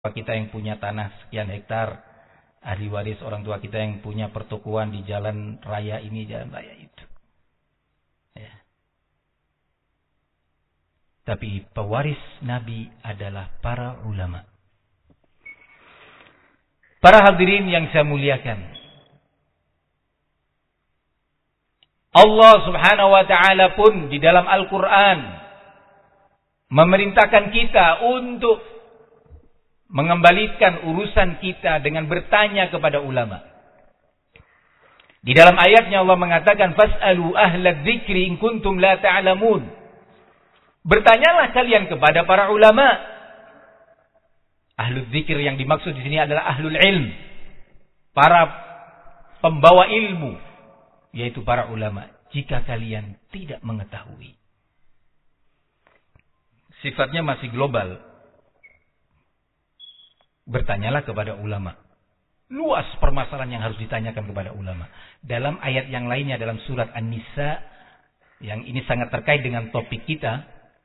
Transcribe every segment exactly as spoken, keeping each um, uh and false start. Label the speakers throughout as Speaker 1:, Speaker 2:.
Speaker 1: kita yang punya tanah sekian hektar, ahli waris orang tua kita yang punya pertokoan di jalan raya ini, jalan raya itu. Ya. Tapi pewaris Nabi adalah para ulama. Para hadirin yang saya muliakan, Allah Subhanahu wa ta'ala pun di dalam Al-Quran memerintahkan kita untuk mengembalikan urusan kita dengan bertanya kepada ulama. Di dalam ayatnya Allah mengatakan, Fas'alu ahlad dzikri in kuntum la ta'lamun. Bertanyalah kalian kepada para ulama. Ahlul dzikir yang dimaksud di sini adalah ahlul ilm, para pembawa ilmu, yaitu para ulama. Jika kalian tidak mengetahui, sifatnya masih global. Bertanyalah kepada ulama. Luas permasalahan yang harus ditanyakan kepada ulama. Dalam ayat yang lainnya dalam surat An-Nisa, yang ini sangat terkait dengan topik kita,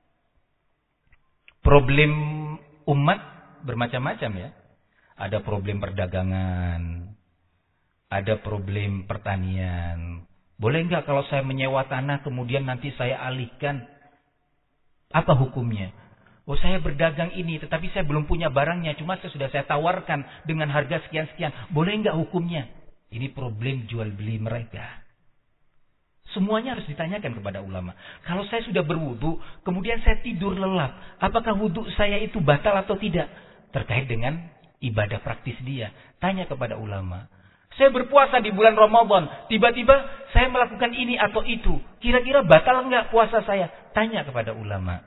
Speaker 1: problem umat bermacam-macam ya. Ada problem perdagangan, ada problem pertanian. Boleh enggak kalau saya menyewa tanah kemudian nanti saya alihkan? Apa hukumnya? Oh, saya berdagang ini tetapi saya belum punya barangnya, cuma saya sudah saya tawarkan dengan harga sekian-sekian. Boleh enggak hukumnya? Ini problem jual beli mereka. Semuanya harus ditanyakan kepada ulama. Kalau saya sudah berwudu, kemudian saya tidur lelap, apakah wudu saya itu batal atau tidak? Terkait dengan ibadah praktis dia. Tanya kepada ulama. Saya berpuasa di bulan Ramadan, tiba-tiba saya melakukan ini atau itu. Kira-kira batal enggak puasa saya? Tanya kepada ulama.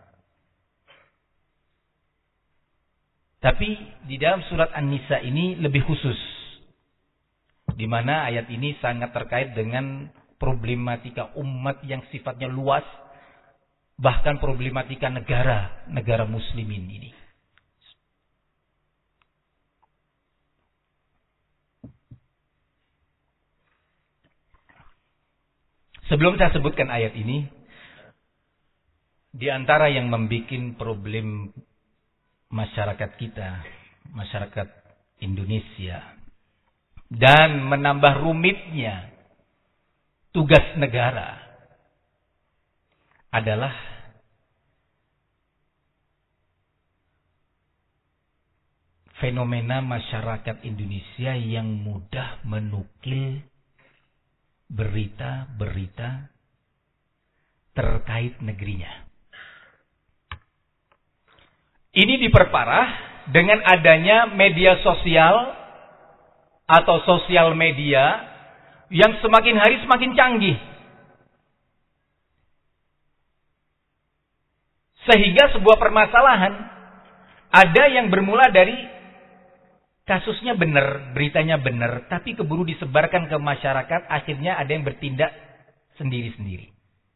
Speaker 1: Tapi di dalam surat An-Nisa ini lebih khusus. Di mana ayat ini sangat terkait dengan problematika umat yang sifatnya luas. Bahkan problematika negara, negara muslimin ini. Sebelum saya sebutkan ayat ini, di antara yang membuat problem masyarakat kita, masyarakat Indonesia, dan menambah rumitnya tugas negara adalah fenomena masyarakat Indonesia yang mudah menukil berita-berita terkait negerinya. Ini diperparah dengan adanya media sosial atau sosial media yang semakin hari semakin canggih. Sehingga sebuah permasalahan ada yang bermula dari kasusnya benar, beritanya benar, tapi keburu disebarkan ke masyarakat, akhirnya ada yang bertindak sendiri-sendiri.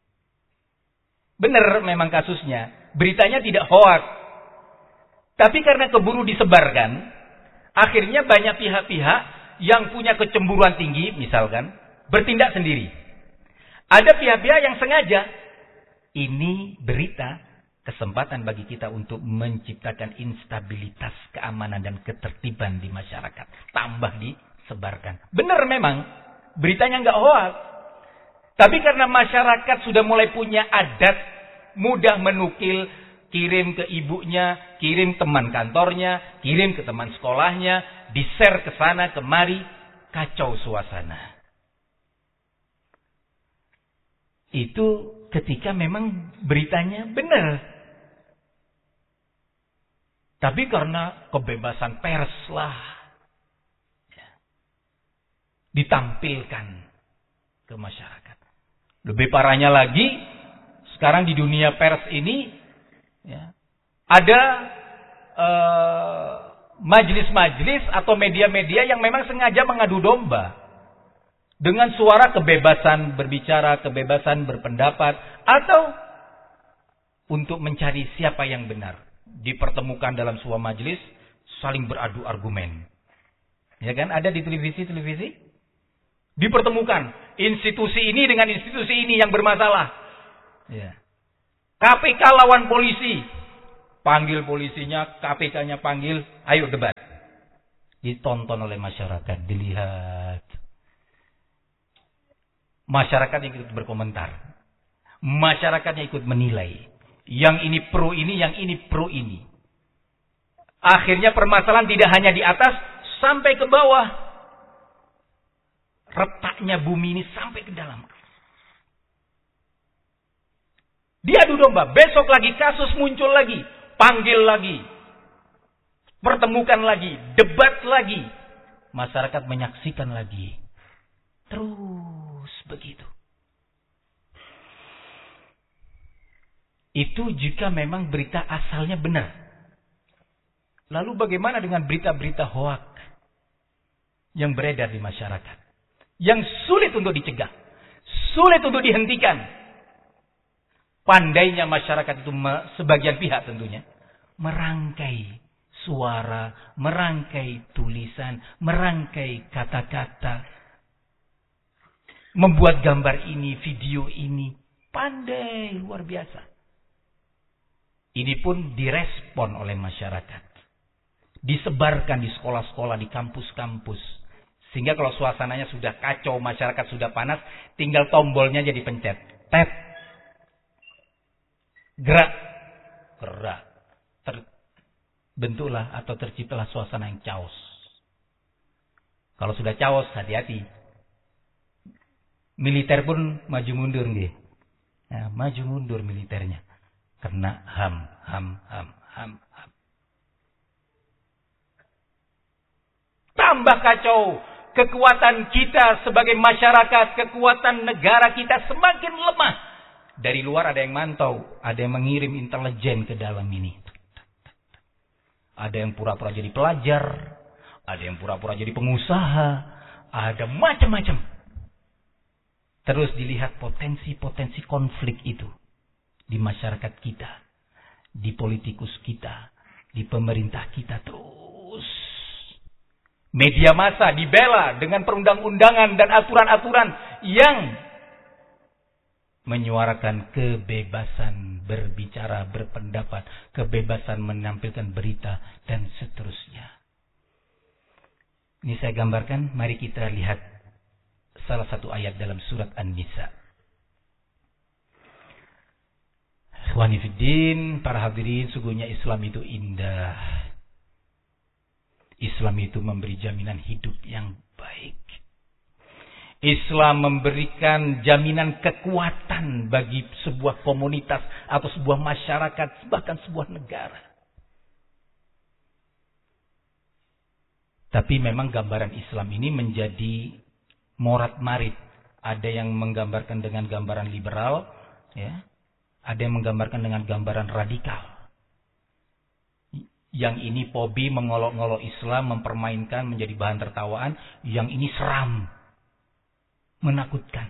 Speaker 1: Benar memang kasusnya, beritanya tidak hoax. Tapi karena keburu disebarkan, akhirnya banyak pihak-pihak yang punya kecemburuan tinggi, misalkan, bertindak sendiri. Ada pihak-pihak yang sengaja, ini berita, kesempatan bagi kita untuk menciptakan instabilitas, keamanan dan ketertiban di masyarakat. Tambah disebarkan. Benar memang, beritanya nggak hoax. Tapi karena masyarakat sudah mulai punya adat, mudah menukil, kirim ke ibunya, kirim teman kantornya, kirim ke teman sekolahnya, di-share ke sana kemari, kacau suasana. Itu ketika memang beritanya benar. Tapi karena kebebasan pers lah, ya, ditampilkan ke masyarakat. Lebih parahnya lagi, sekarang di dunia pers ini, ya, ada eh, majelis-majelis atau media-media yang memang sengaja mengadu domba. Dengan suara kebebasan berbicara, kebebasan berpendapat, atau untuk mencari siapa yang benar. Dipertemukan dalam sebuah majelis, saling beradu argumen. Ya kan, ada di televisi-televisi. Dipertemukan institusi ini dengan institusi ini yang bermasalah. Ya. K P K lawan polisi. Panggil polisinya, K P K-nya panggil, ayo debat. Ditonton oleh masyarakat, dilihat. Masyarakat yang ikut berkomentar. Masyarakatnya ikut menilai. Yang ini pro ini, yang ini pro ini. Akhirnya permasalahan tidak hanya di atas, sampai ke bawah. Retaknya bumi ini sampai ke dalam. Diadu domba. Besok lagi kasus muncul lagi. Panggil lagi. Pertemukan lagi. Debat lagi. Masyarakat menyaksikan lagi. Terus begitu. Itu jika memang berita asalnya benar. Lalu bagaimana dengan berita-berita hoak yang beredar di masyarakat? Yang sulit untuk dicegah. Sulit untuk dihentikan. Pandainya masyarakat itu, sebagian pihak tentunya, merangkai suara, merangkai tulisan, merangkai kata-kata, membuat gambar ini, video ini, pandai luar biasa. Ini pun direspon oleh masyarakat, disebarkan di sekolah-sekolah, di kampus-kampus, sehingga kalau suasananya sudah kacau, masyarakat sudah panas, tinggal tombolnya jadi pencet, tap. Gerak, gerak, terbentuklah atau terciptalah suasana yang chaos. Kalau sudah chaos, hati-hati. Militer pun maju mundur, nggih. Ya, maju mundur militernya, karena ham, ham, ham, ham, ham. Tambah kacau, kekuatan kita sebagai masyarakat, kekuatan negara kita semakin lemah. Dari luar ada yang mantau, ada yang mengirim intelijen ke dalam ini. Ada yang pura-pura jadi pelajar, ada yang pura-pura jadi pengusaha, ada macam-macam. Terus dilihat potensi-potensi konflik itu di masyarakat kita, di politikus kita, di pemerintah kita terus. Media massa dibela dengan perundang-undangan dan aturan-aturan yang menyuarakan kebebasan berbicara, berpendapat, kebebasan menampilkan berita, dan seterusnya. Ini saya gambarkan, mari kita lihat salah satu ayat dalam surat An-Nisa. Ikhwani fiddin, para hadirin, sungguhnya Islam itu indah. Islam itu memberi jaminan hidup yang baik. Islam memberikan jaminan kekuatan bagi sebuah komunitas atau sebuah masyarakat, bahkan sebuah negara. Tapi memang gambaran Islam ini menjadi morat-marit. Ada yang menggambarkan dengan gambaran liberal, ya. Ada yang menggambarkan dengan gambaran radikal. Yang ini pobi mengolok-ngolok Islam, mempermainkan, menjadi bahan tertawaan. Yang ini seram, menakutkan.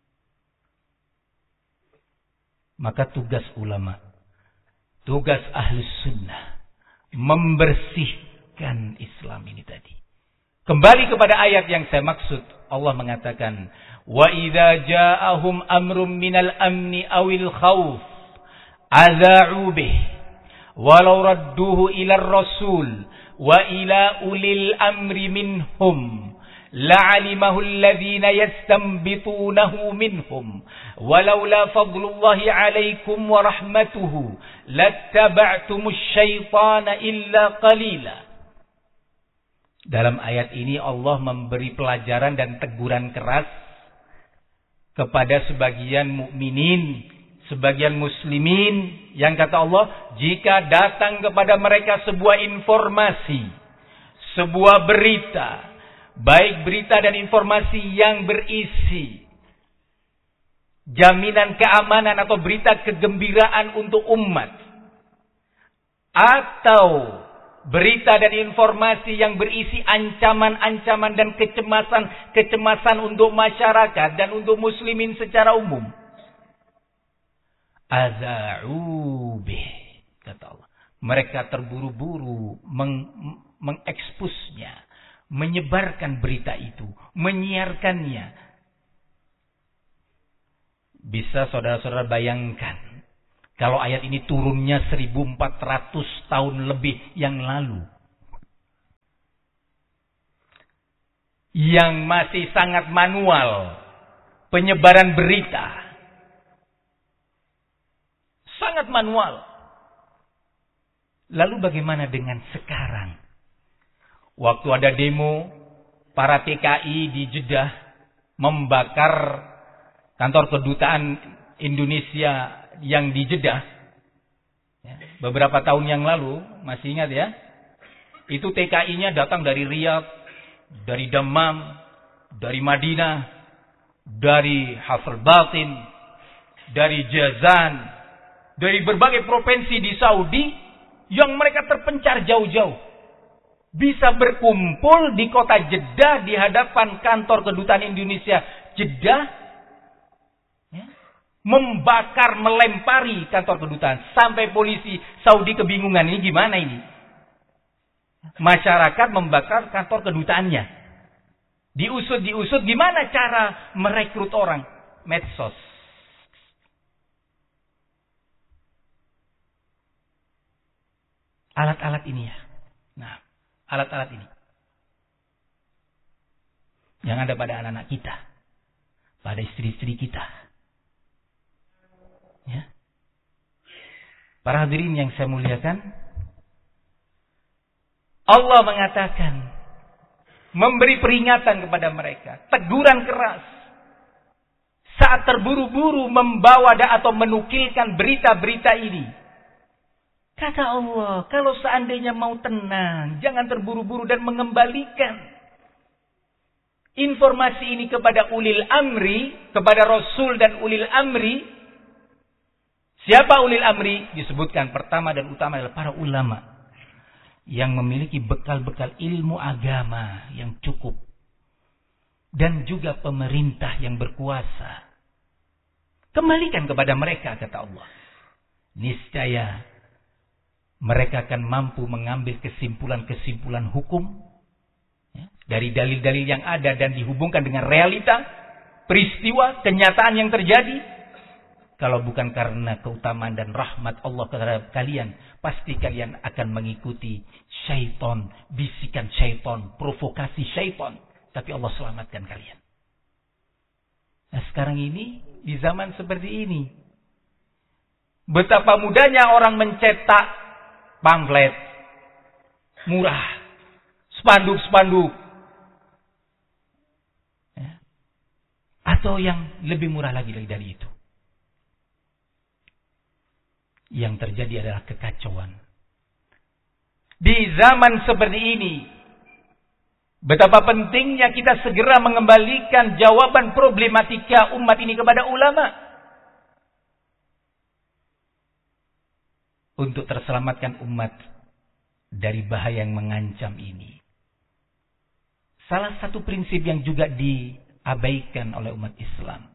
Speaker 1: Maka tugas ulama, tugas ahlus sunnah, membersihkan Islam ini tadi. Kembali kepada ayat yang saya maksud, Allah mengatakan, wa idza ja'ahum amrum minal amni awil khawf adza'u bih walau radduhu ila rasul wa ila ulil amri minhum la'alimahu alladhina yastanbitunahu minhum walaula fadlullahi 'alaikum wa rahmatuhu lattaba'tumush syaitana illa qalila. Dalam ayat ini Allah memberi pelajaran dan teguran keras kepada sebagian mukminin, sebagian muslimin yang kata Allah, jika datang kepada mereka sebuah informasi, sebuah berita, baik berita dan informasi yang berisi jaminan keamanan atau berita kegembiraan untuk umat, atau berita dan informasi yang berisi ancaman-ancaman dan kecemasan-kecemasan untuk masyarakat dan untuk muslimin secara umum, adza'u bih, kata Allah, mereka terburu-buru meng, mengekspusnya, menyebarkan berita itu, menyiarkannya. Bisa saudara-saudara bayangkan Kalau ayat ini turunnya seribu empat ratus tahun lebih yang lalu. Yang masih sangat manual penyebaran berita. Sangat manual. Lalu bagaimana dengan sekarang? Waktu ada demo, para T K I di Jeddah membakar kantor kedutaan Indonesia yang di Jeddah. Beberapa tahun yang lalu, masih ingat ya? Itu T K I-nya datang dari Riyadh, dari Dammam, dari Madinah, dari Hafr Batin, dari Jazan, dari berbagai provinsi di Saudi yang mereka terpencar jauh-jauh. Bisa berkumpul di kota Jeddah di hadapan kantor kedutaan Indonesia Jeddah, ya, membakar, melempari kantor kedutaan sampai polisi Saudi kebingungan, ini gimana ini? Masyarakat membakar kantor kedutaannya. Diusut, diusut, gimana cara merekrut orang? Medsos. Alat-alat ini ya. Nah, alat-alat ini yang ada pada anak-anak kita, pada istri-istri kita. Ya. Para hadirin yang saya muliakan, Allah mengatakan, memberi peringatan kepada mereka, teguran keras saat terburu-buru membawa atau menukilkan berita-berita ini. Kata Allah, kalau seandainya mau tenang, jangan terburu-buru dan mengembalikan informasi ini kepada ulil amri, kepada Rasul dan ulil amri. Siapa ulil amri? Disebutkan pertama dan utama adalah para ulama yang memiliki bekal-bekal ilmu agama yang cukup. Dan juga pemerintah yang berkuasa. Kembalikan kepada mereka, kata Allah. Niscaya mereka akan mampu mengambil kesimpulan-kesimpulan hukum ya, dari dalil-dalil yang ada dan dihubungkan dengan realita, peristiwa, kenyataan yang terjadi. Kalau bukan karena keutamaan dan rahmat Allah terhadap kalian, pasti kalian akan mengikuti syaitan, bisikan syaitan, provokasi syaitan. Tapi Allah selamatkan kalian. Nah sekarang ini, di zaman seperti ini, betapa mudahnya orang mencetak pamflet murah, spanduk-spanduk, ya. Atau yang lebih murah lagi dari itu. Yang terjadi adalah kekacauan. Di zaman seperti ini, betapa pentingnya kita segera mengembalikan jawaban problematika umat ini kepada ulama. Untuk terselamatkan umat dari bahaya yang mengancam ini. Salah satu prinsip yang juga diabaikan oleh umat Islam.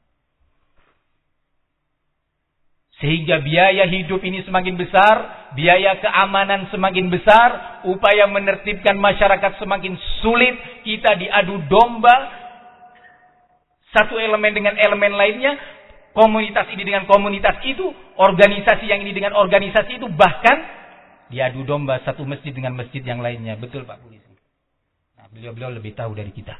Speaker 1: Sehingga biaya hidup ini semakin besar, biaya keamanan semakin besar, upaya menertibkan masyarakat semakin sulit, kita diadu domba, satu elemen dengan elemen lainnya, komunitas ini dengan komunitas itu, organisasi yang ini dengan organisasi itu, bahkan diadu domba satu masjid dengan masjid yang lainnya. Betul Pak Polisi. Nah, beliau-beliau lebih tahu dari kita.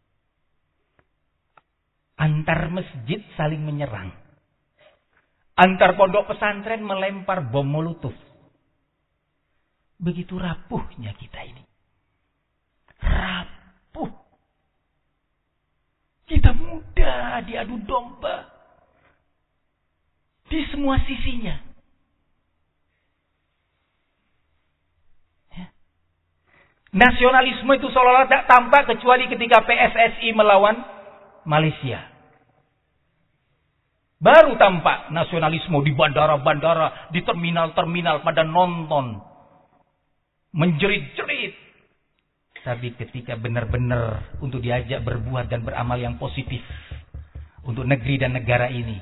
Speaker 1: Antar masjid saling menyerang. Antar pondok pesantren melempar bom molotov. Begitu rapuhnya kita ini. Rapuh. Kita mudah diadu domba. Di semua sisinya. Ya. Nasionalisme itu seolah-olah tak tampak kecuali ketika P S S I melawan Malaysia. Baru tampak nasionalisme di bandara-bandara, di terminal-terminal pada nonton. Menjerit-jerit. Tapi ketika benar-benar untuk diajak berbuat dan beramal yang positif. Untuk negeri dan negara ini.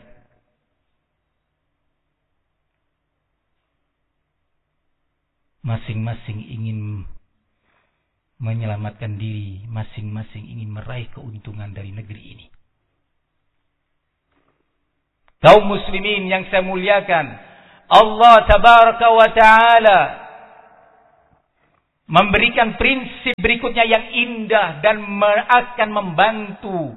Speaker 1: Masing-masing ingin menyelamatkan diri. Masing-masing ingin meraih keuntungan dari negeri ini. Kaum muslimin yang saya muliakan, Allah tabaraka wa ta'ala memberikan prinsip berikutnya yang indah dan akan membantu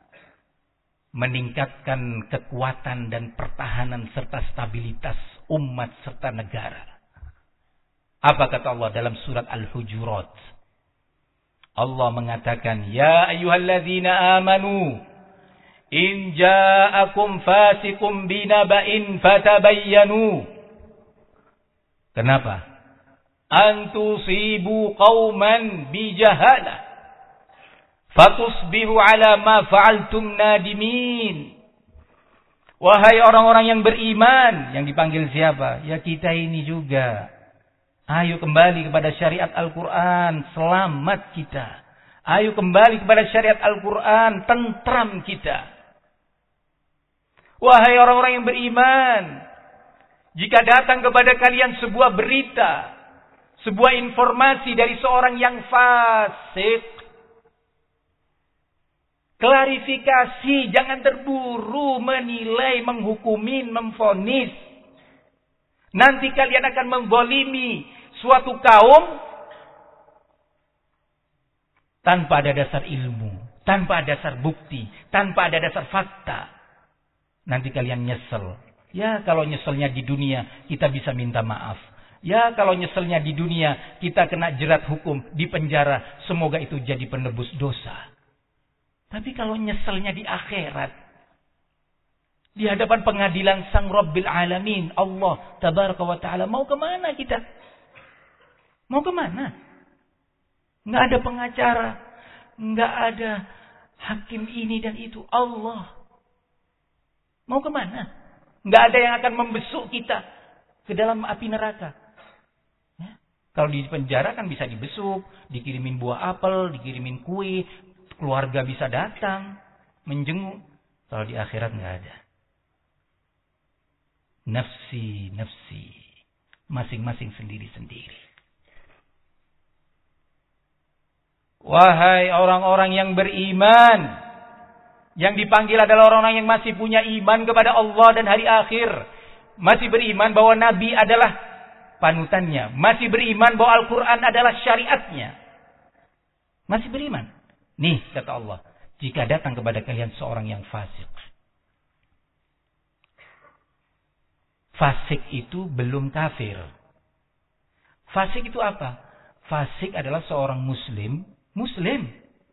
Speaker 1: meningkatkan kekuatan dan pertahanan serta stabilitas umat serta negara. Apa kata Allah dalam surat Al-Hujurat? Allah mengatakan, Ya ayyuhalladzina amanu, in ja'akum fasikum binaba'in fatabayyanu. Kenapa? An tusibu qauman bijahalah fatusbihu ala ma fa'altum nadimin. Wahai orang-orang yang beriman, yang dipanggil siapa? Ya kita ini juga. Ayo kembali kepada syariat Al-Quran, selamat kita. Ayo kembali kepada syariat Al-Quran, tentram kita. Wahai orang-orang yang beriman, jika datang kepada kalian sebuah berita, sebuah informasi dari seorang yang fasik, klarifikasi, jangan terburu menilai, menghukumin, memvonis. Nanti kalian akan membolimi suatu kaum tanpa ada dasar ilmu, tanpa ada dasar bukti, tanpa ada dasar fakta. Nanti kalian nyesel. Ya kalau nyeselnya di dunia kita bisa minta maaf. Ya kalau nyeselnya di dunia kita kena jerat hukum, di penjara, semoga itu jadi penebus dosa. Tapi kalau nyeselnya di akhirat, di hadapan pengadilan Sang Rabbil Alamin, Allah Tabaraka wa Ta'ala, mau kemana kita? Mau kemana? Nggak ada pengacara, nggak ada hakim ini dan itu. Allah. Mau kemana? Nggak ada yang akan membesuk kita ke dalam api neraka. Ya. Kalau di penjara kan bisa dibesuk, dikirimin buah apel, dikirimin kue, keluarga bisa datang, menjenguk. Kalau di akhirat nggak ada. Nafsi, nafsi. Masing-masing sendiri-sendiri. Wahai orang-orang yang beriman. Yang dipanggil adalah orang-orang yang masih punya iman kepada Allah dan hari akhir. Masih beriman bahwa Nabi adalah panutannya. Masih beriman bahwa Al-Quran adalah syariatnya. Masih beriman. Nih kata Allah. Jika datang kepada kalian seorang yang fasik. Fasik itu belum kafir. Fasik itu apa? Fasik adalah seorang muslim. Muslim.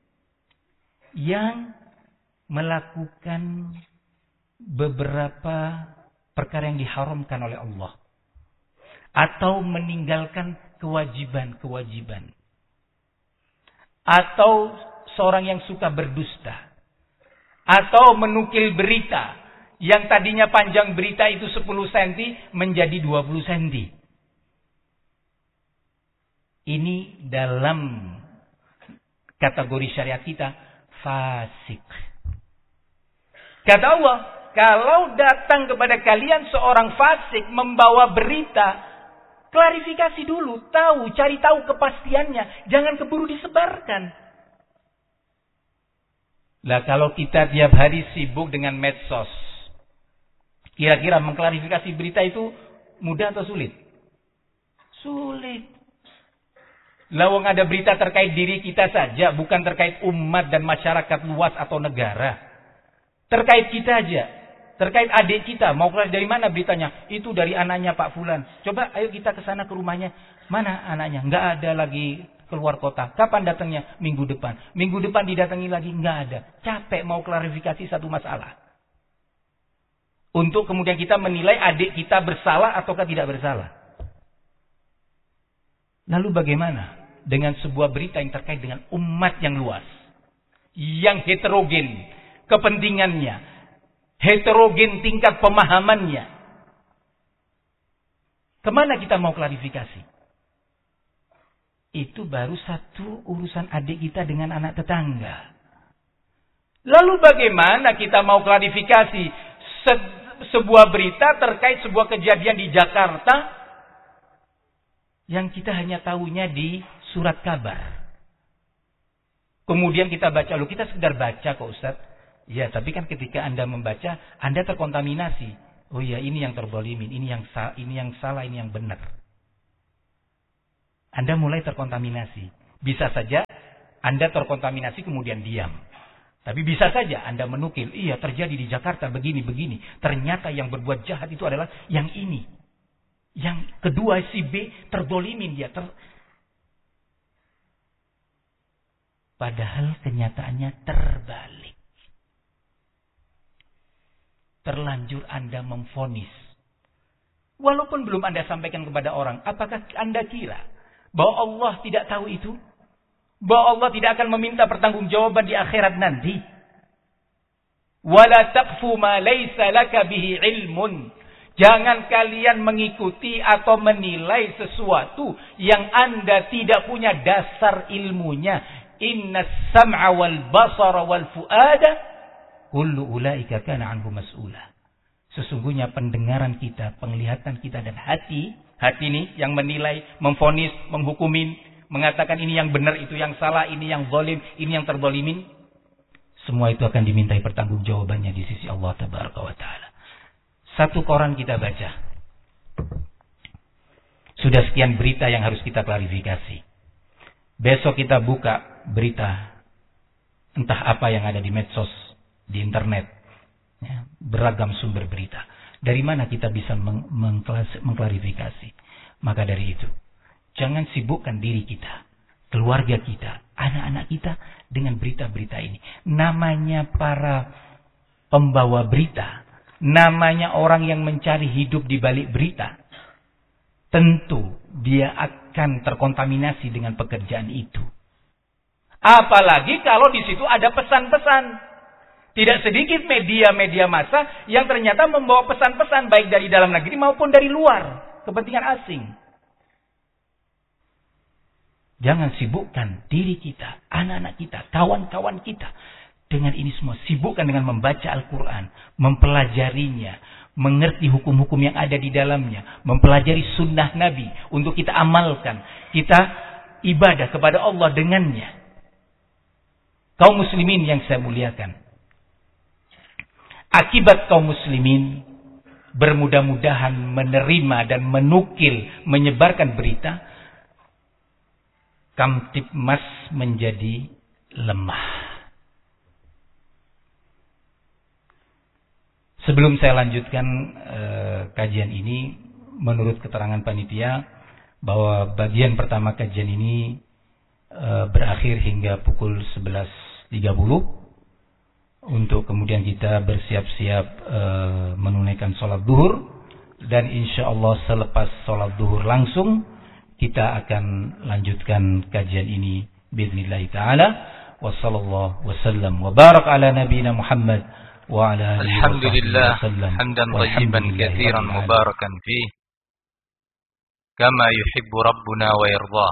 Speaker 1: Yang melakukan beberapa perkara yang diharamkan oleh Allah. Atau meninggalkan kewajiban-kewajiban. Atau seorang yang suka berdusta. Atau menukil berita. Yang tadinya panjang berita itu sepuluh sentimeter menjadi dua puluh sentimeter. Ini dalam kategori syariat kita fasik. Kata Allah, kalau datang kepada kalian seorang fasik membawa berita, klarifikasi dulu, tahu, cari tahu kepastiannya, jangan keburu disebarkan. Lah kalau kita tiap hari sibuk dengan medsos, kira-kira mengklarifikasi berita itu mudah atau sulit? Sulit. Lawang ada berita terkait diri kita saja, bukan terkait umat dan masyarakat luas atau negara. Terkait kita aja, terkait adik kita, mau keluar dari mana beritanya? Itu dari anaknya Pak Fulan. Coba ayo kita ke sana ke rumahnya. Mana anaknya? Nggak ada lagi keluar kota. Kapan datangnya? Minggu depan. Minggu depan didatangi lagi, nggak ada. Capek mau klarifikasi satu masalah. Untuk kemudian kita menilai adik kita bersalah ataukah tidak bersalah. Lalu bagaimana dengan sebuah berita yang terkait dengan umat yang luas, yang heterogen kepentingannya, heterogen tingkat pemahamannya? Kemana kita mau klarifikasi? Itu baru satu urusan adik kita dengan anak tetangga. Lalu bagaimana kita mau klarifikasi se- sebuah berita terkait sebuah kejadian di Jakarta yang kita hanya tahunya di surat kabar. Kemudian kita baca, loh kita sekedar baca kok Ustaz. Ya, tapi kan ketika Anda membaca, Anda terkontaminasi. Oh iya, ini yang terzalimin, ini yang sa ini yang salah, ini yang benar. Anda mulai terkontaminasi. Bisa saja Anda terkontaminasi kemudian diam. Tapi bisa saja Anda menukil, iya terjadi di Jakarta begini-begini. Ternyata yang berbuat jahat itu adalah yang ini. Yang kedua si B terzalimin dia. Ter... Padahal kenyataannya terbalik. Terlanjur Anda memvonis. Walaupun belum Anda sampaikan kepada orang, apakah Anda kira bahwa Allah tidak tahu itu? Bahwa Allah tidak akan meminta pertanggungjawaban di akhirat nanti? Wala taqfu ma laysa laka bihi ilmun. Jangan kalian mengikuti atau menilai sesuatu yang Anda tidak punya dasar ilmunya. Inna sam'a wal basara wal fuada kullu ulaika kana anhu mas'ula. Sesungguhnya pendengaran kita, penglihatan kita dan hati, hati ini yang menilai, memvonis, menghukumin, mengatakan ini yang benar, itu yang salah, ini yang zalim, ini yang terzalimin, semua itu akan dimintai pertanggungjawabannya di sisi Allah Tabaraka wa Taala. Satu koran kita baca, sudah sekian berita yang harus kita klarifikasi. Besok kita buka berita entah apa yang ada di medsos, di internet, ya, beragam sumber berita. Dari mana kita bisa meng mengklarifikasi? Maka dari itu, jangan sibukkan diri kita, keluarga kita, anak-anak kita dengan berita-berita ini. Namanya para pembawa berita, namanya orang yang mencari hidup di balik berita. Tentu dia akan terkontaminasi dengan pekerjaan itu. Apalagi kalau di situ ada pesan-pesan. Tidak sedikit media-media massa yang ternyata membawa pesan-pesan baik dari dalam negeri maupun dari luar, kepentingan asing. Jangan sibukkan diri kita, anak-anak kita, kawan-kawan kita dengan ini semua. Sibukkan dengan membaca Al-Quran, mempelajarinya, mengerti hukum-hukum yang ada di dalamnya, mempelajari sunnah Nabi untuk kita amalkan, kita ibadah kepada Allah dengannya. Kaum muslimin yang saya muliakan, akibat kaum muslimin bermudah-mudahan menerima dan menukil, menyebarkan berita, Kamtibmas menjadi lemah. Sebelum saya lanjutkan eh, kajian ini, menurut keterangan panitia bahwa bagian pertama kajian ini eh, berakhir hingga pukul sebelas tiga puluh untuk kemudian kita bersiap-siap eh, menunaikan sholat duhur, dan insya Allah selepas sholat duhur langsung kita akan lanjutkan kajian ini biidznillah taala. Wassallallahu wasallam wa barak ala nabiyyina Muhammad wa ala alihi
Speaker 2: alhamdulillah hamdan thayyiban katsiran mubarakan fihi kama yuhibbu rabbuna wa yarda.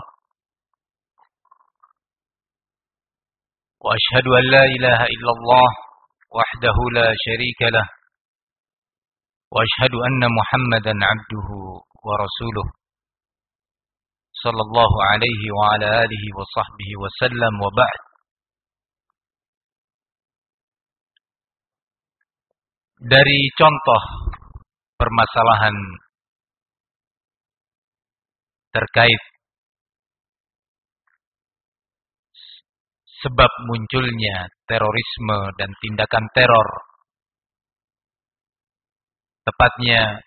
Speaker 2: Wa ashhadu an la ilaha illallah wahdahu la syarika lah wa ashhadu anna Muhammadan abduhu wa rasuluh sallallahu alaihi wa ala alihi wa sahbihi wa sallam wa ba'd. Dari contoh permasalahan terkait sebab munculnya terorisme dan tindakan teror, tepatnya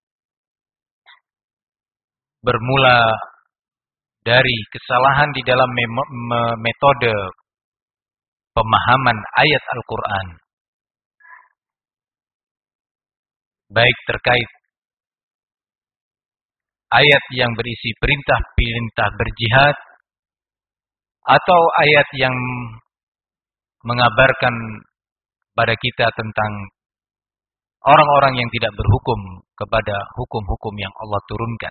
Speaker 2: bermula dari kesalahan di dalam metode pemahaman ayat Al-Quran, baik terkait ayat yang berisi perintah-perintah berjihad atau ayat yang mengabarkan pada kita tentang orang-orang yang tidak berhukum kepada hukum-hukum yang Allah turunkan.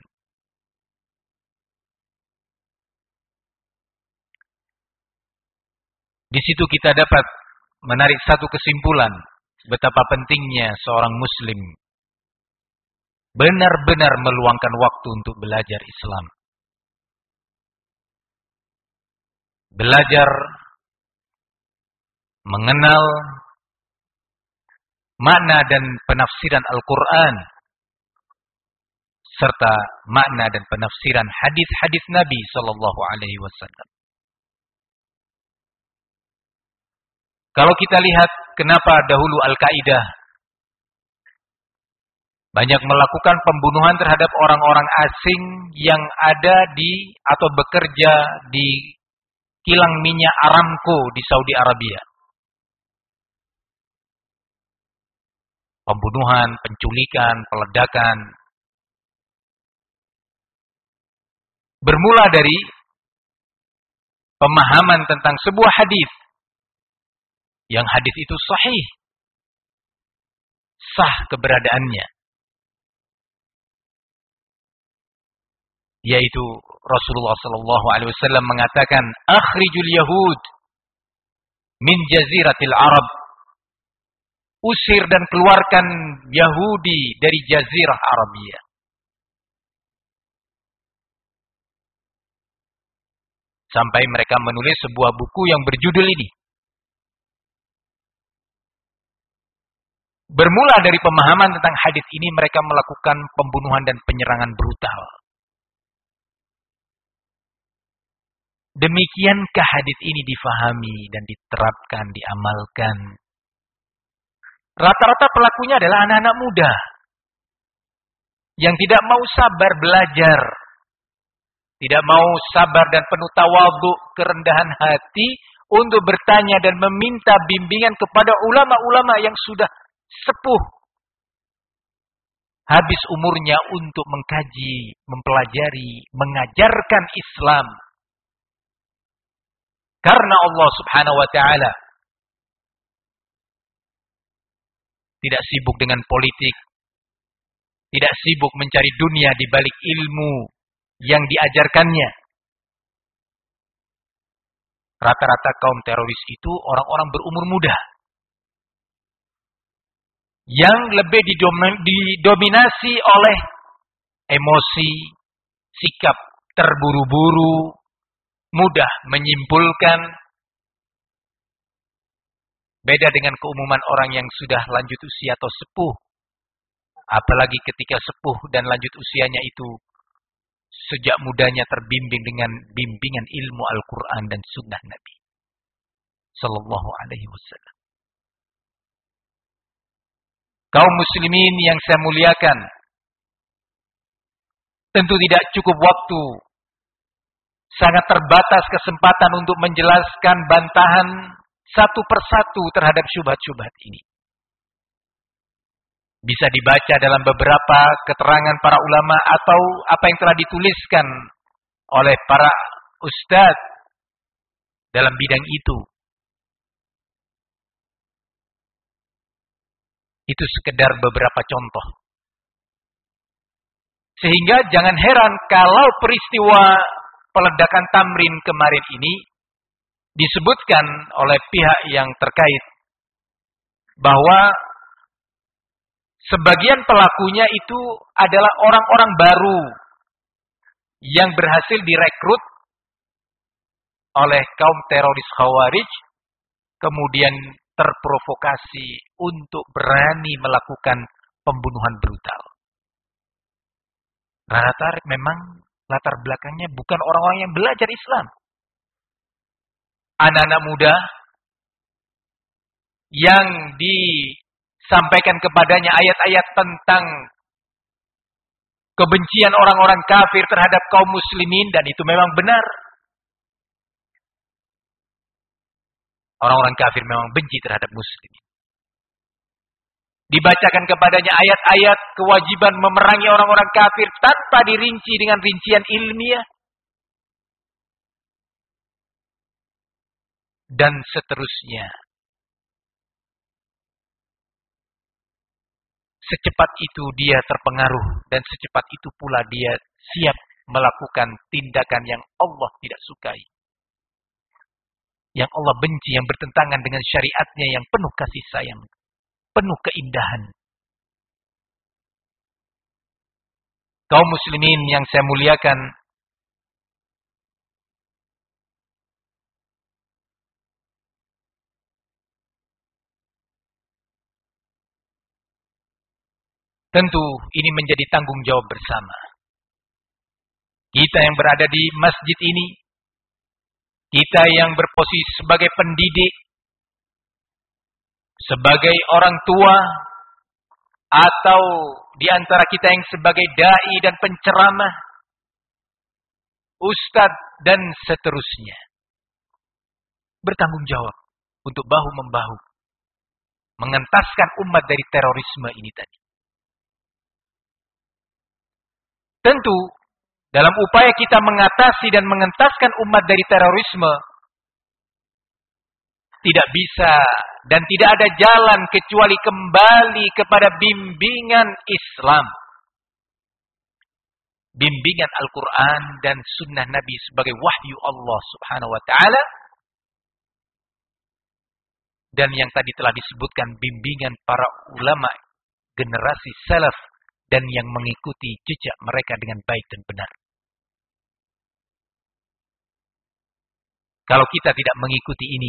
Speaker 2: Di situ kita dapat menarik satu kesimpulan betapa pentingnya seorang muslim benar-benar meluangkan waktu untuk belajar Islam. Belajar mengenal makna dan penafsiran Al-Quran, serta makna dan penafsiran hadis-hadis Nabi Sallallahu Alaihi Wasallam. Kalau kita lihat kenapa dahulu Al-Qaeda banyak melakukan pembunuhan terhadap orang-orang asing yang ada di atau bekerja di kilang minyak Aramco di Saudi Arabia. Pembunuhan, penculikan, peledakan. Bermula dari pemahaman tentang sebuah hadis. Yang hadis itu sahih. Sah keberadaannya. Yaitu Rasulullah sallallahu alaihi wasallam mengatakan, "Akhrijul yahud min jaziratil Arab." Usir dan keluarkan Yahudi dari jazirah Arabia. Sampai mereka menulis sebuah buku yang berjudul ini. Bermula dari pemahaman tentang hadis ini, mereka melakukan pembunuhan dan penyerangan brutal. Demikiankah hadis ini difahami dan diterapkan, diamalkan? Rata-rata pelakunya adalah anak-anak muda yang tidak mau sabar belajar, tidak mau sabar dan penuh tawadhu, kerendahan hati untuk bertanya dan meminta bimbingan kepada ulama-ulama yang sudah sepuh, habis umurnya untuk mengkaji, mempelajari, mengajarkan Islam. Karena Allah Subhanahu wa taala tidak sibuk dengan politik, tidak sibuk mencari dunia di balik ilmu yang diajarkannya. Rata-rata kaum teroris itu orang-orang berumur muda yang lebih didominasi oleh emosi, sikap terburu-buru, mudah menyimpulkan. Beda dengan keumuman orang yang sudah lanjut usia atau sepuh. Apalagi ketika sepuh dan lanjut usianya itu sejak mudanya terbimbing dengan bimbingan ilmu Al-Quran dan sunnah Nabi Sallallahu Alaihi Wasallam. Kaum muslimin yang saya muliakan, tentu tidak cukup waktu, sangat terbatas kesempatan untuk menjelaskan bantahan satu persatu terhadap syubhat-syubhat ini. Bisa dibaca dalam beberapa keterangan para ulama atau apa yang telah dituliskan oleh para ustadz dalam bidang itu. Itu sekedar beberapa contoh. Sehingga jangan heran kalau peristiwa peledakan Tamrin kemarin ini disebutkan oleh pihak yang terkait bahwa sebagian pelakunya itu adalah orang-orang baru yang berhasil direkrut oleh kaum teroris Khawarij, kemudian terprovokasi untuk berani melakukan pembunuhan brutal. Rata-rata memang latar belakangnya bukan orang-orang yang belajar Islam. Anak-anak muda yang disampaikan kepadanya ayat-ayat tentang kebencian orang-orang kafir terhadap kaum muslimin, dan itu memang benar. Orang-orang kafir memang benci terhadap muslimin. Dibacakan kepadanya ayat-ayat kewajiban memerangi orang-orang kafir tanpa dirinci dengan rincian ilmiah. Dan seterusnya. Secepat itu dia terpengaruh dan secepat itu pula dia siap melakukan tindakan yang Allah tidak sukai. Yang Allah benci, yang bertentangan dengan syariatnya yang penuh kasih sayang, penuh keindahan. Kaum muslimin yang saya muliakan, Tentu ini menjadi tanggung jawab bersama. Kita yang berada di masjid ini, kita yang berposisi sebagai pendidik, sebagai orang tua, atau di antara kita yang sebagai dai dan penceramah, ustadz dan seterusnya, bertanggung jawab untuk bahu-membahu mengentaskan umat dari terorisme ini tadi. Tentu dalam upaya kita mengatasi dan mengentaskan umat dari terorisme, tidak bisa dan tidak ada jalan kecuali kembali kepada bimbingan Islam. Bimbingan Al-Quran dan sunnah Nabi sebagai wahyu Allah subhanahu wa ta'ala. Dan yang tadi telah disebutkan bimbingan para ulama generasi salaf dan yang mengikuti jejak mereka dengan baik dan benar. Kalau kita tidak mengikuti ini,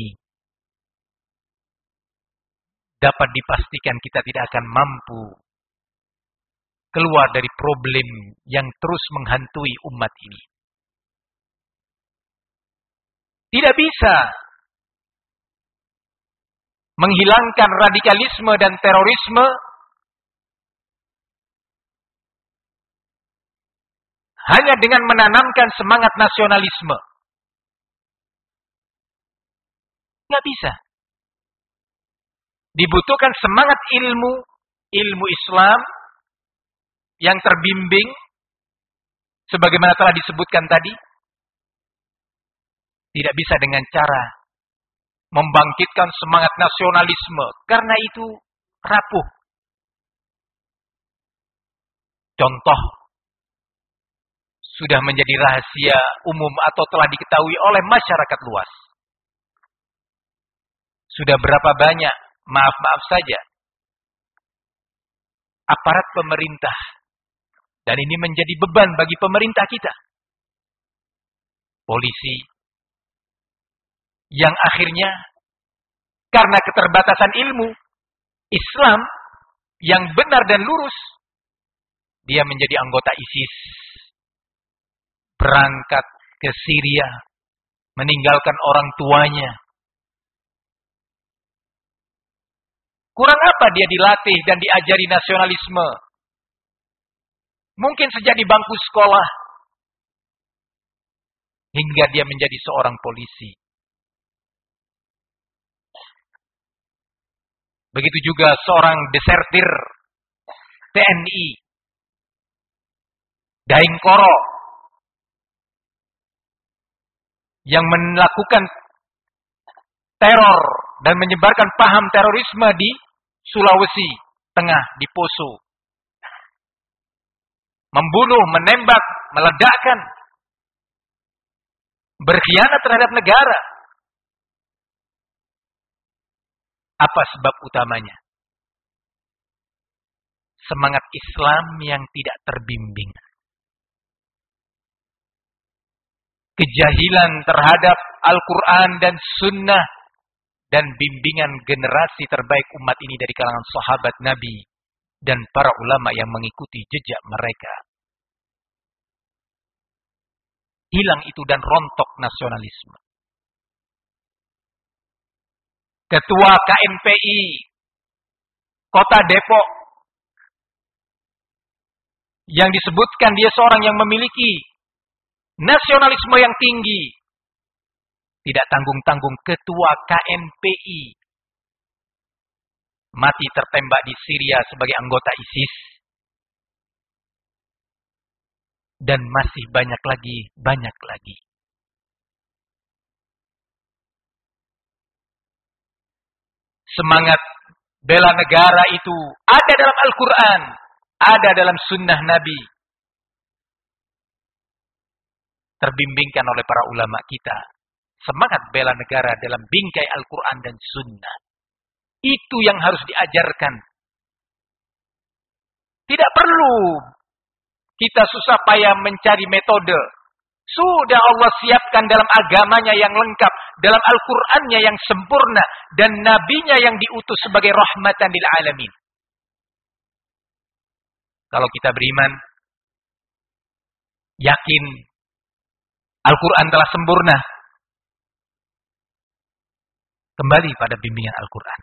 Speaker 2: dapat dipastikan kita tidak akan mampu keluar dari problem yang terus menghantui umat ini. Tidak bisa menghilangkan radikalisme dan terorisme hanya dengan menanamkan semangat nasionalisme. Nggak bisa. Dibutuhkan semangat ilmu, ilmu Islam yang terbimbing, sebagaimana telah disebutkan tadi. Tidak bisa dengan cara membangkitkan semangat nasionalisme, karena itu rapuh. Contoh, sudah menjadi rahasia umum atau telah diketahui oleh masyarakat luas. Sudah berapa banyak, maaf-maaf saja, aparat pemerintah, dan ini menjadi beban bagi pemerintah kita, polisi, yang akhirnya karena keterbatasan ilmu Islam yang benar dan lurus, dia menjadi anggota ISIS, berangkat ke Syria, meninggalkan orang tuanya. Kurang apa dia dilatih dan diajari nasionalisme? Mungkin sejak di bangku sekolah, hingga dia menjadi seorang polisi. Begitu juga seorang desertir T N I, Daeng Koro, yang melakukan teror dan menyebarkan paham terorisme di Sulawesi Tengah, di Poso. Membunuh, menembak, meledakkan, berkhianat terhadap negara. Apa sebab utamanya? Semangat Islam yang tidak terbimbing. Kejahilan terhadap Al-Quran dan Sunnah dan bimbingan generasi terbaik umat ini dari kalangan sahabat Nabi dan para ulama yang mengikuti jejak mereka. Hilang itu dan rontok nasionalisme. Ketua K M P I Kota Depok yang disebutkan dia seorang yang memiliki nasionalisme yang tinggi, tidak tanggung-tanggung ketua K M P I mati tertembak di Syria sebagai anggota ISIS. Dan masih banyak lagi, banyak lagi. Semangat bela negara itu ada dalam Al-Quran, ada dalam sunnah Nabi. Terbimbingkan oleh para ulama kita. Semangat bela negara dalam bingkai Al-Quran dan sunnah. Itu yang harus diajarkan. Tidak perlu kita susah payah mencari metode. Sudah Allah siapkan dalam agamanya yang lengkap, dalam Al-Qur'annya yang sempurna, dan nabinya yang diutus sebagai rahmatan lil alamin. Kalau kita beriman, yakin Al-Quran telah sempurna, kembali pada bimbingan Al-Quran.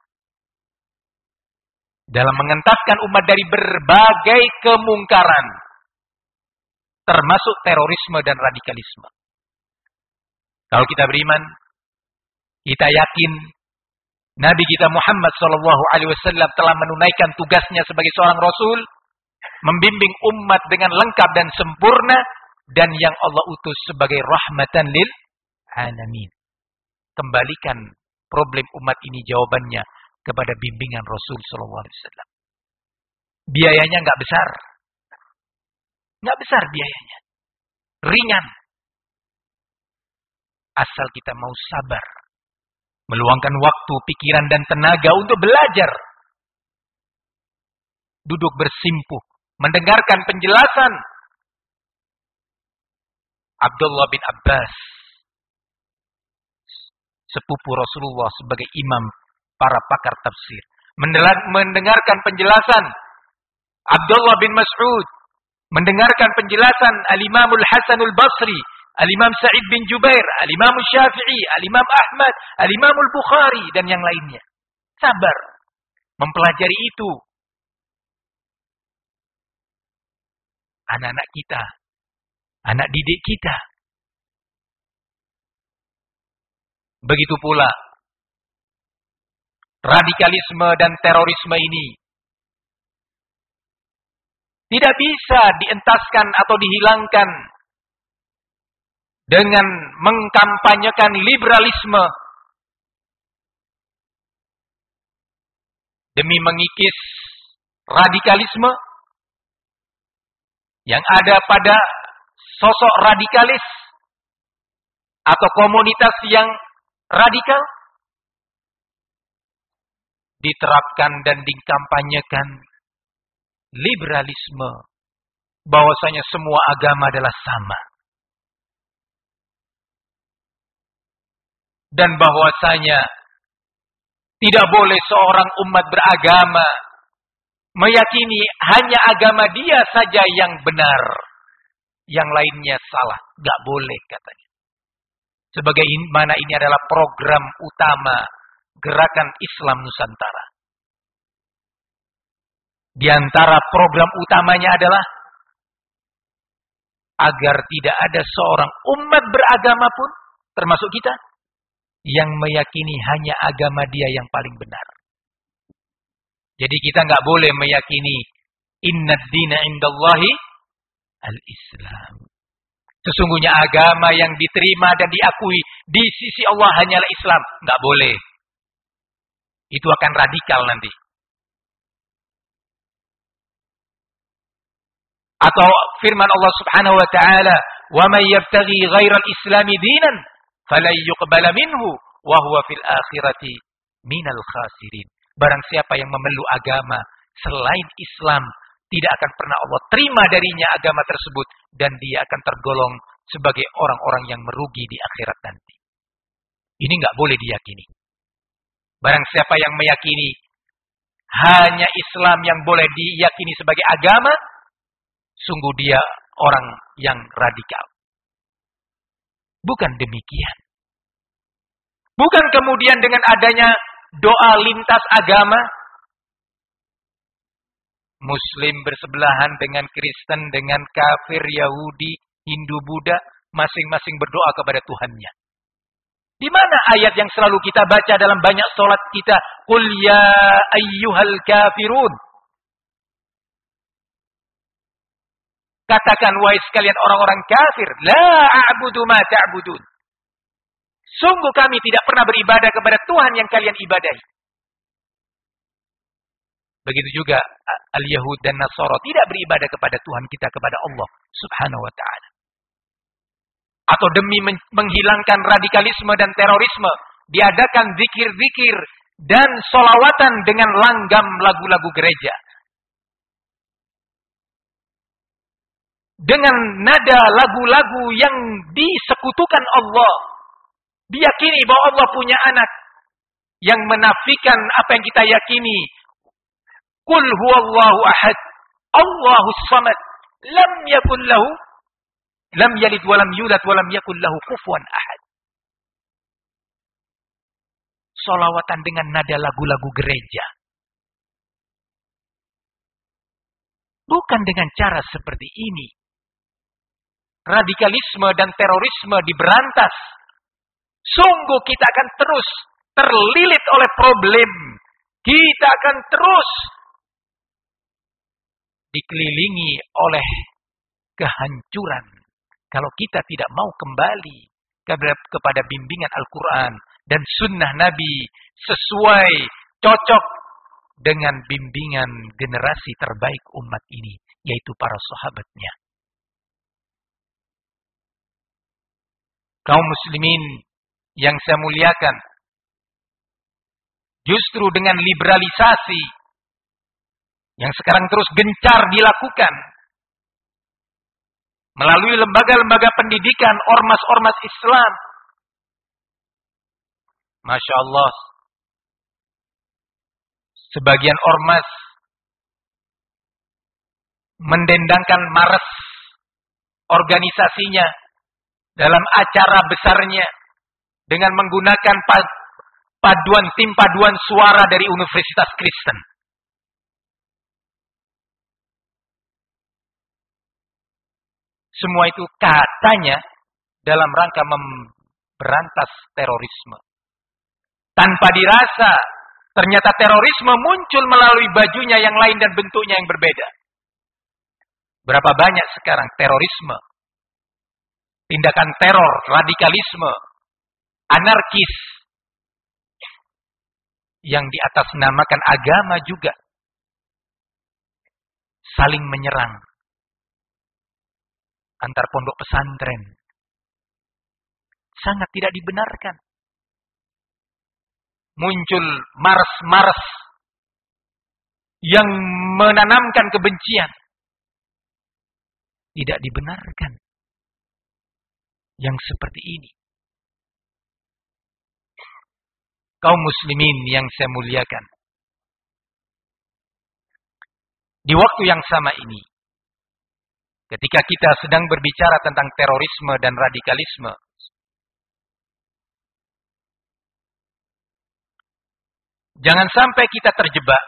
Speaker 2: Dalam mengentaskan umat dari berbagai kemungkaran, termasuk terorisme dan radikalisme. Kalau kita beriman, kita yakin Nabi kita Muhammad shallallahu alaihi wasallam telah menunaikan tugasnya sebagai seorang Rasul, membimbing umat dengan lengkap dan sempurna, dan yang Allah utus sebagai rahmatan lil alamin. Kembalikan problem umat ini jawabannya kepada bimbingan Rasul shallallahu alaihi wasallam. Biayanya nggak besar, nggak besar biayanya, ringan. Asal kita mau sabar, meluangkan waktu, pikiran, dan tenaga untuk belajar. Duduk bersimpuh, mendengarkan penjelasan Abdullah bin Abbas, sepupu Rasulullah sebagai imam para pakar tafsir. Mendengarkan penjelasan Abdullah bin Mas'ud, mendengarkan penjelasan Al-Imamul Hasanul Basri, Al-Imam Sa'id bin Jubair, Al-Imam Syafi'i, Al-Imam Ahmad, Al-Imamul Bukhari, dan yang lainnya. Sabar mempelajari itu. Anak-anak kita, anak didik kita. Begitu pula radikalisme dan terorisme ini tidak bisa dientaskan atau dihilangkan dengan mengkampanyekan liberalisme demi mengikis radikalisme yang ada pada sosok radikalis atau komunitas yang radikal. Diterapkan dan dikampanyekan liberalisme, bahwasanya semua agama adalah sama, dan bahwasanya tidak boleh seorang umat beragama meyakini hanya agama dia saja yang benar, yang lainnya salah. Gak boleh katanya. Sebagai mana ini adalah program utama Gerakan Islam Nusantara. Di antara program utamanya adalah agar tidak ada seorang umat beragama pun, termasuk kita, yang meyakini hanya agama dia yang paling benar. Jadi kita nggak boleh meyakini innad dina indallahi al-Islam. Sesungguhnya agama yang diterima dan diakui di sisi Allah hanyalah Islam. Nggak boleh. Itu akan radikal nanti. Atau firman Allah Subhanahu wa taala, "Wa may yabtaghi ghairal islami dinan falan yuqbala minhu wa huwa fil akhirati minal khasirin." Barang siapa yang memeluk agama selain Islam, tidak akan pernah Allah terima darinya agama tersebut, dan dia akan tergolong sebagai orang-orang yang merugi di akhirat nanti. Ini nggak boleh diyakini. Barang siapa yang meyakini hanya Islam yang boleh diyakini sebagai agama, sungguh dia orang yang radikal. Bukan demikian. Bukan kemudian dengan adanya doa lintas agama, Muslim bersebelahan dengan Kristen, dengan kafir, Yahudi, Hindu, Buddha, masing-masing berdoa kepada Tuhannya. Di mana ayat yang selalu kita baca dalam banyak sholat kita? Qul ya ayyuhal kafirun. Katakan, wahai sekalian orang-orang kafir, la a'budu ma ta'budun. Sungguh kami tidak pernah beribadah kepada Tuhan yang kalian ibadahi. Begitu juga al-Yahud dan Nasara tidak beribadah kepada Tuhan kita, kepada Allah Subhanahu wa ta'ala. Atau demi menghilangkan radikalisme dan terorisme, diadakan zikir-zikir dan sholawatan dengan langgam lagu-lagu gereja. Dengan nada lagu-lagu yang disekutukan Allah. Diyakini bahwa Allah punya anak. Yang menafikan apa yang kita yakini. Qul huwallahu ahad, Allahus samad, lam yakul lahu, lam yalid wa lam yulad wa lam yakul lahu kufuwan ahad. Sholawatan dengan nada lagu-lagu gereja. Bukan dengan cara seperti ini. Radikalisme dan terorisme diberantas. Sungguh kita akan terus terlilit oleh problem. Kita akan terus dikelilingi oleh kehancuran. Kalau kita tidak mau kembali kepada bimbingan Al-Quran dan sunnah Nabi sesuai, cocok dengan bimbingan generasi terbaik umat ini, yaitu para sahabatnya. Kaum muslimin yang saya muliakan, justru dengan liberalisasi yang sekarang terus gencar dilakukan melalui lembaga-lembaga pendidikan, ormas-ormas Islam, Masya Allah, sebagian ormas mendendangkan mares organisasinya dalam acara besarnya dengan menggunakan paduan tim paduan suara dari Universitas Kristen. Semua itu katanya dalam rangka memberantas terorisme. Tanpa dirasa, ternyata terorisme muncul melalui bajunya yang lain dan bentuknya yang berbeda. Berapa banyak sekarang terorisme, tindakan teror, radikalisme, anarkis, yang diatasnamakan agama juga saling menyerang antar pondok pesantren. Sangat tidak dibenarkan. Muncul mars-mars yang menanamkan kebencian. Tidak dibenarkan yang seperti ini. Kaum muslimin yang saya muliakan, di waktu yang sama ini, ketika kita sedang berbicara tentang terorisme dan radikalisme, jangan sampai kita terjebak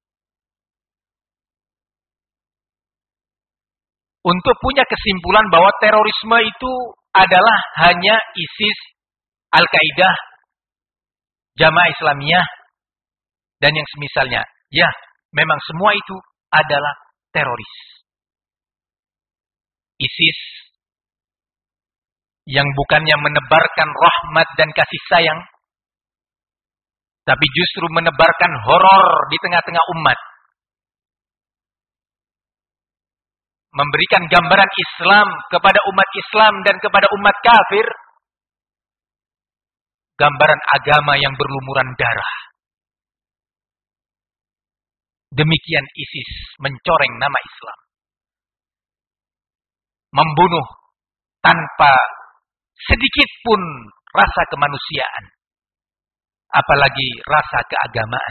Speaker 2: untuk punya kesimpulan bahwa terorisme itu adalah hanya ISIS, Al-Qaeda, Jamaah Islamiyah, dan yang semisalnya. Ya, memang semua itu adalah teroris. ISIS yang bukannya menebarkan rahmat dan kasih sayang, tapi justru menebarkan horor di tengah-tengah umat. Memberikan gambaran Islam kepada umat Islam dan kepada umat kafir. Gambaran agama yang berlumuran darah. Demikian ISIS mencoreng nama Islam. Membunuh tanpa sedikit pun rasa kemanusiaan. Apalagi rasa keagamaan.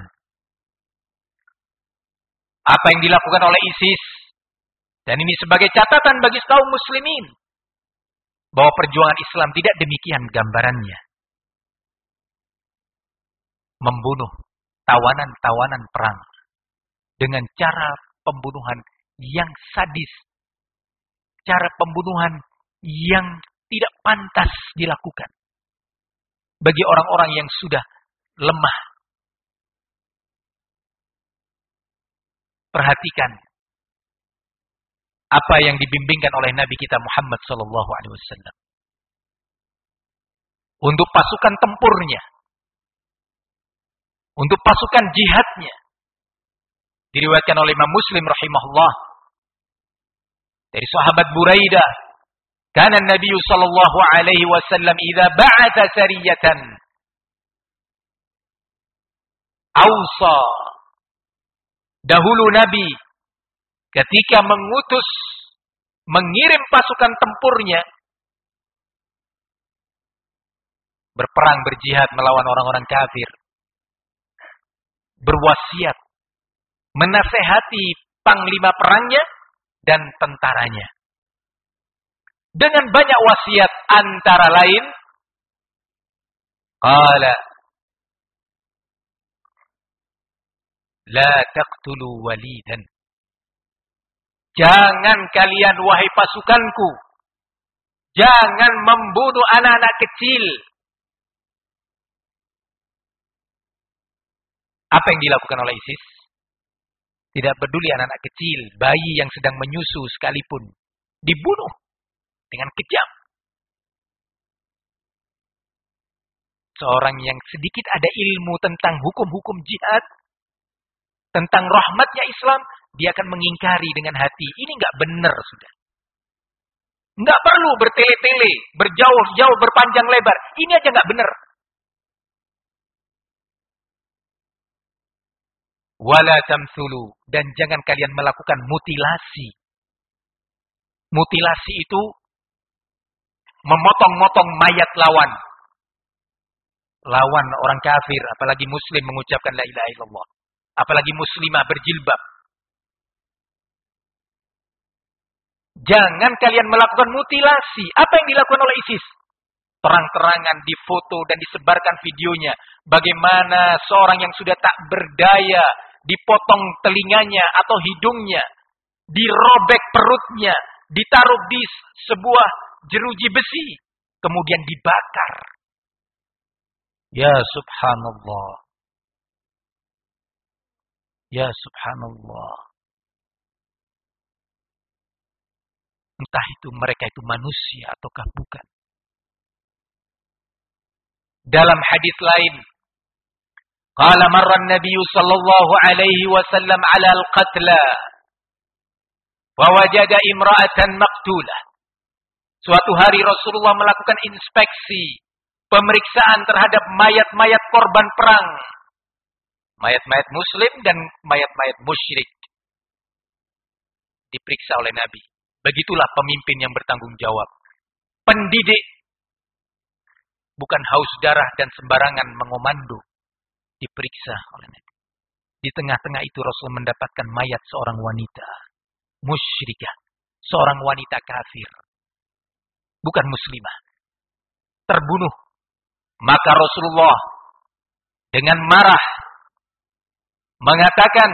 Speaker 2: Apa yang dilakukan oleh ISIS, dan ini sebagai catatan bagi kaum muslimin, bahwa perjuangan Islam tidak demikian gambarannya. Membunuh tawanan-tawanan perang dengan cara pembunuhan yang sadis, cara pembunuhan yang tidak pantas dilakukan bagi orang-orang yang sudah lemah. Perhatikan apa yang dibimbingkan oleh Nabi kita Muhammad sallallahu alaihi wasallam untuk pasukan tempurnya, untuk pasukan jihadnya. Diriwayatkan oleh Imam Muslim rahimahullah dari sahabat Buraidah, kana Nabi sallallahu alaihi wasallam idza ba'atha sariyatan ausa, dahulu Nabi ketika mengutus, mengirim pasukan tempurnya berperang, berjihad melawan orang-orang kafir, berwasiat, menasehati panglima perangnya dan tentaranya. Dengan banyak wasiat antara lain, qala la taqtulu walidan. Jangan kalian wahai pasukanku, jangan membunuh anak-anak kecil. Apa yang dilakukan oleh ISIS? Tidak peduli anak-anak kecil, bayi yang sedang menyusu sekalipun dibunuh dengan kejam. Seorang yang sedikit ada ilmu tentang hukum-hukum jihad, tentang rahmatnya Islam, dia akan mengingkari dengan hati. Ini enggak benar sudah. Enggak perlu bertele-tele, berjauh-jauh, berpanjang lebar. Ini aja enggak benar. Wala tamthulu, dan jangan kalian melakukan mutilasi. Mutilasi itu memotong-motong mayat lawan. Lawan orang kafir, apalagi muslim mengucapkan la ilaha illallah. Apalagi muslimah berjilbab. Jangan kalian melakukan mutilasi. Apa yang dilakukan oleh ISIS? Terang-terangan difoto dan disebarkan videonya. Bagaimana seorang yang sudah tak berdaya dipotong telinganya atau hidungnya, dirobek perutnya, ditaruh di sebuah jeruji besi, kemudian dibakar. Ya subhanallah. Ya subhanallah. Entah itu mereka itu manusia ataukah bukan. Dalam hadis lain, qala marra an-nabiy sallallahu alaihi wasallam 'ala al-qatla wa wajada imra'atan maqtulah. Suatu hari Rasulullah melakukan inspeksi, pemeriksaan terhadap mayat-mayat korban perang. Mayat-mayat muslim dan mayat-mayat musyrik diperiksa oleh Nabi. Begitulah pemimpin yang bertanggung jawab. Pendidik. Bukan haus darah dan sembarangan mengomando. Diperiksa oleh Nabi. Di tengah-tengah itu Rasul mendapatkan mayat seorang wanita. Musyrikah. Seorang wanita kafir. Bukan muslimah. Terbunuh. Maka Rasulullah dengan marah mengatakan,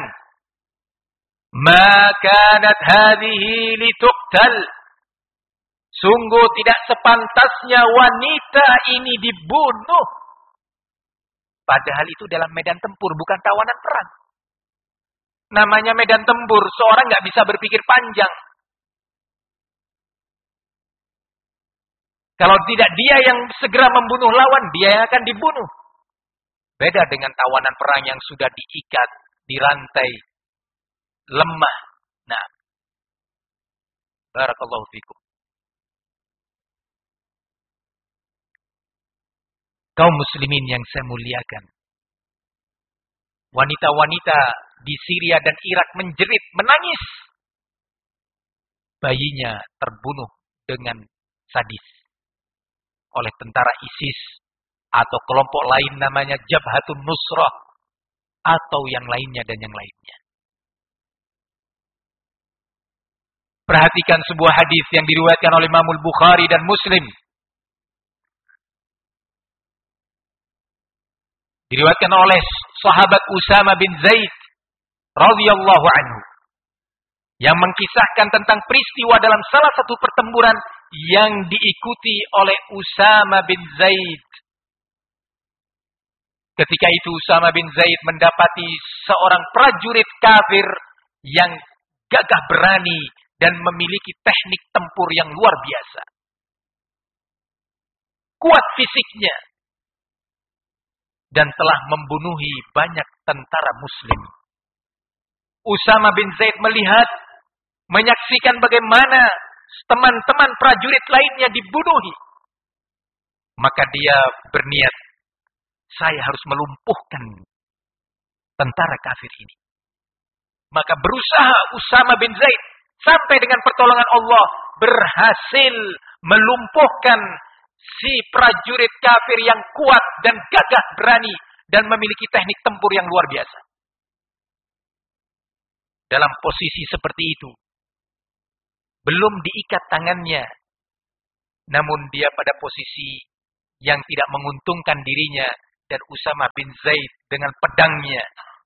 Speaker 2: "Ma kanat hadhihi lituqtal." Sungguh tidak sepantasnya wanita ini dibunuh. Padahal itu dalam medan tempur, bukan tawanan perang. Namanya medan tempur, seorang nggak bisa berpikir panjang. Kalau tidak dia yang segera membunuh lawan, dia yang akan dibunuh. Beda dengan tawanan perang yang sudah diikat, dirantai, lemah. Nah, barakallahu fikum. Kaum muslimin yang saya muliakan. Wanita-wanita di Syria dan Irak menjerit, menangis. Bayinya terbunuh dengan sadis oleh tentara ISIS atau kelompok lain namanya Jabhatun Nusrah atau yang lainnya dan yang lainnya. Perhatikan sebuah hadis yang diriwayatkan oleh Imam Bukhari dan Muslim. Diriwayatkan oleh sahabat Usama bin Zaid radhiyallahu anhu yang mengkisahkan tentang peristiwa dalam salah satu pertempuran yang diikuti oleh Usama bin Zaid. Ketika itu Usama bin Zaid mendapati seorang prajurit kafir yang gagah berani dan memiliki teknik tempur yang luar biasa. Kuat fisiknya. Dan telah membunuhi banyak tentara muslim. Usama bin Zaid melihat, menyaksikan bagaimana teman-teman prajurit lainnya dibunuhi. Maka dia berniat, saya harus melumpuhkan tentara kafir ini. Maka berusaha Usama bin Zaid sampai dengan pertolongan Allah berhasil melumpuhkan si prajurit kafir yang kuat dan gagah berani dan memiliki teknik tempur yang luar biasa. dalam posisi seperti itu. Belum diikat tangannya. Namun dia pada posisi yang tidak menguntungkan dirinya. Dan Usama bin Zaid dengan pedangnya.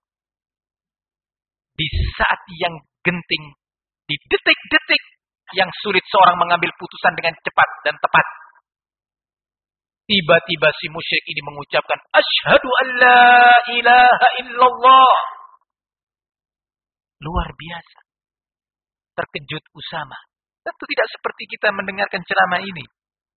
Speaker 2: Di saat yang genting. Di detik-detik yang sulit seorang mengambil putusan dengan cepat dan tepat. Tiba-tiba si musyrik ini mengucapkan, Asyhadu an la ilaha illallah. Luar biasa. Terkejut Usama. Tentu tidak seperti kita mendengarkan ceramah ini.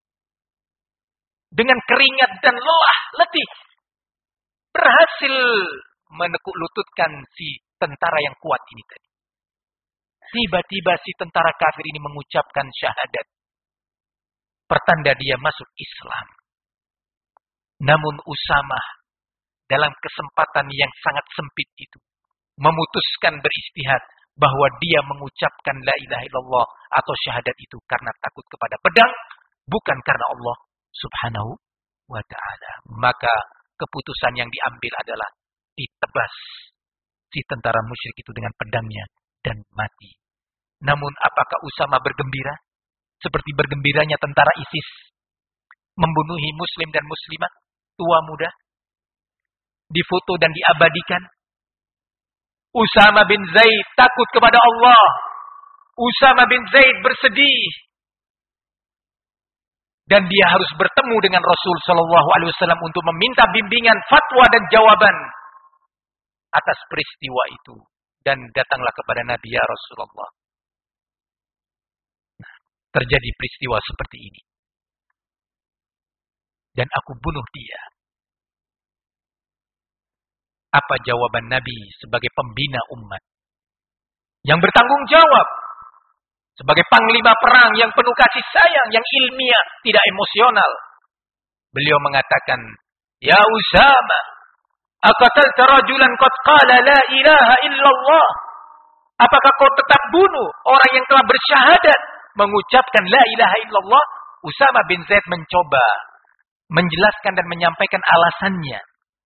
Speaker 2: Dengan keringat dan lelah, letih. Berhasil menekuk lututkan si tentara yang kuat ini tadi. Tiba-tiba si tentara kafir ini mengucapkan syahadat. Pertanda dia masuk Islam. Namun Usama dalam kesempatan yang sangat sempit itu memutuskan beristihad bahwa dia mengucapkan la ilaha illallah atau syahadat itu karena takut kepada pedang, bukan karena Allah Subhanahu wa ta'ala. Maka keputusan yang diambil adalah ditebas si tentara musyrik itu dengan pedangnya dan mati. Namun apakah Usama bergembira seperti bergembiranya tentara ISIS membunuhi muslim dan muslimah, tua muda, difoto dan diabadikan? Usama bin Zaid takut kepada Allah. Usama bin Zaid bersedih. Dan dia harus bertemu dengan Rasul sallallahu alaihi wasallam untuk meminta bimbingan, fatwa dan jawaban atas peristiwa itu. Dan datanglah kepada Nabi, ya Rasulullah. Nah, terjadi peristiwa seperti ini. Dan aku bunuh dia. Apa jawaban Nabi sebagai pembina umat? Yang bertanggung jawab. Sebagai panglima perang yang penuh kasih sayang, yang ilmiah, tidak emosional. Beliau mengatakan, Ya Usama, aqatalta rajulan qad qala la ilaha illallah. Apakah kau tetap bunuh orang yang telah bersyahadat mengucapkan la ilaha illallah? Usama bin Zaid mencoba menjelaskan dan menyampaikan alasannya.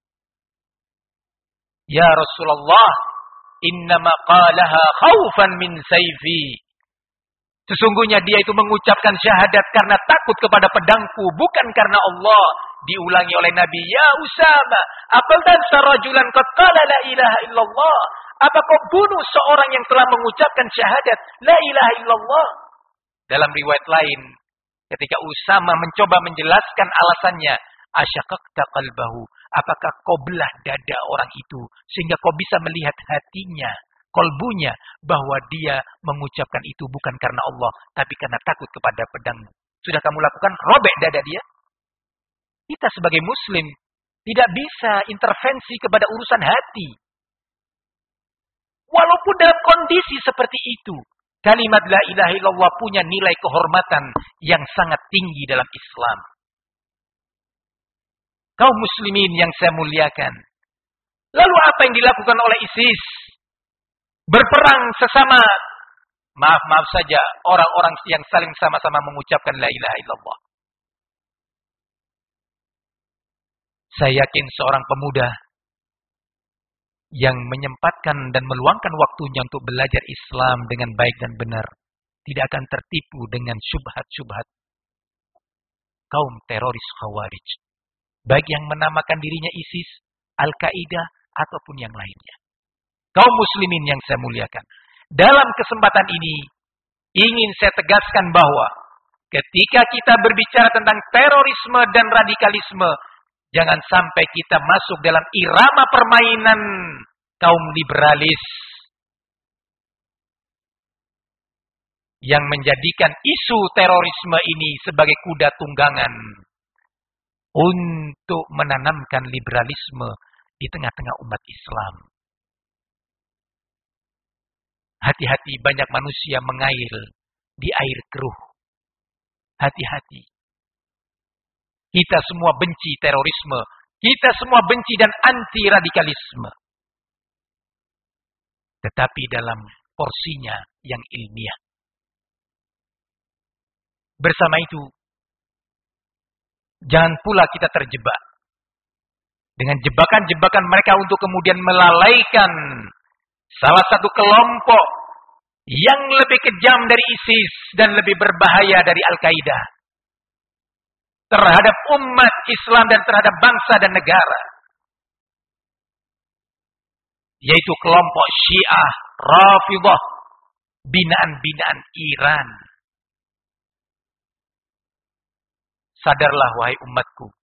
Speaker 2: Ya Rasulullah, innama qalaha khaufan min sayfi. Sesungguhnya dia itu mengucapkan syahadat karena takut kepada pedangku, bukan karena Allah. Diulangi oleh Nabi, Ya Usama, aqtalta rajulan qad qala la ilaha illallah. Apa kau bunuh seorang yang telah mengucapkan syahadat la ilaha illallah? Dalam riwayat lain, ketika Usama mencoba menjelaskan alasannya, asyaqaqta qalbahu, apakah kau belah dada orang itu sehingga kau bisa melihat hatinya, kolbunya, bahwa dia mengucapkan itu bukan karena Allah tapi karena takut kepada pedangmu. Sudah kamu lakukan, robek dada dia. Kita sebagai muslim tidak bisa intervensi kepada urusan hati. Walaupun dalam kondisi seperti itu, kalimat la ilaha illallah punya nilai kehormatan yang sangat tinggi dalam Islam. Kaum muslimin yang saya muliakan. Lalu apa yang dilakukan oleh ISIS? Berperang sesama, maaf-maaf saja, orang-orang yang saling sama-sama mengucapkan la ilaha illallah. Saya yakin seorang pemuda yang menyempatkan dan meluangkan waktunya untuk belajar Islam dengan baik dan benar tidak akan tertipu dengan syubhat-syubhat kaum teroris Khawarij. Baik yang menamakan dirinya ISIS, Al-Qaeda, ataupun yang lainnya. Kaum muslimin yang saya muliakan. Dalam kesempatan ini, ingin saya tegaskan bahwa ketika kita berbicara tentang terorisme dan radikalisme, jangan sampai kita masuk dalam irama permainan kaum liberalis yang menjadikan isu terorisme ini sebagai kuda tunggangan untuk menanamkan liberalisme di tengah-tengah umat Islam. Hati-hati, banyak manusia mengail di air keruh. Hati-hati. Kita semua benci terorisme. Kita semua benci dan anti radikalisme. Tetapi dalam porsinya yang ilmiah. Bersama itu, jangan pula kita terjebak dengan jebakan-jebakan mereka untuk kemudian melalaikan salah satu kelompok yang lebih kejam dari ISIS dan lebih berbahaya dari Al-Qaeda terhadap umat Islam dan terhadap bangsa dan negara, yaitu kelompok Syiah Rafidhah, binaan-binaan Iran. Sadarlah wahai umatku,